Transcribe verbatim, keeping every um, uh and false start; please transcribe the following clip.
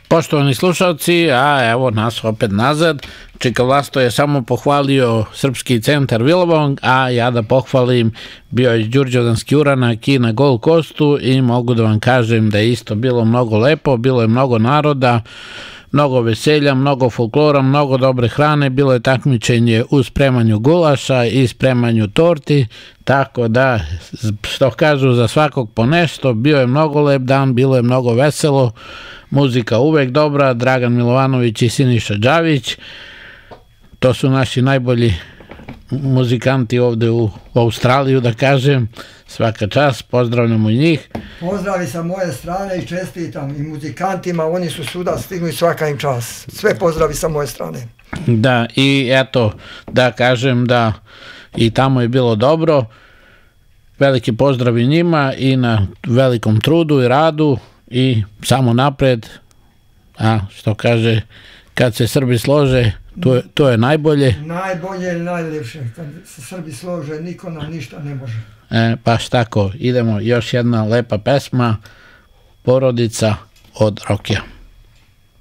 Poštovani slušalci, a evo nas opet nazad. Čika Vlasto je samo pohvalio Srpski centar Vilobong, a ja da pohvalim, bio je Đurđevdanski uranak i na Gold Coastu i mogu da vam kažem da je isto bilo mnogo lepo, bilo je mnogo naroda, mnogo veselja, mnogo folklora, mnogo dobre hrane, bilo je takmičenje u spremanju gulaša i spremanju torti, tako da, što kažu, za svakog po nešto, bio je mnogo lep dan, bilo je mnogo veselo, muzika uvek dobra, Dragan Milovanović i Siniša Đavić, to su naši najbolji muzikanti ovde u Australiju, da kažem, svaka čast, pozdravljamo i njih. Pozdravi sa moje strane i čestitam i muzikantima, oni su svuda stigli, svaka im čast. Sve pozdravi sa moje strane. Da, i eto, da kažem da i tamo je bilo dobro, veliki pozdrav i njima i na velikom trudu i radu i samo napred, a što kaže, kad se Srbi slože, to je, to je najbolje. Najbolje i najljepše, kad se Srbi slože, niko nam ništa ne može. E, baš tako, idemo, još jedna lepa pesma, Porodica od Rokija.